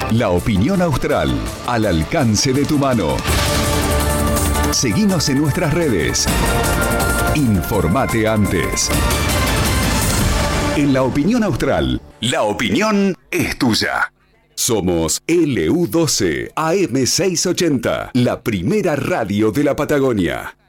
La opinión austral, al alcance de tu mano. Seguinos en nuestras redes. Informate antes. En La Opinión Austral, la opinión es tuya. Somos LU12 AM680, la primera radio de la Patagonia.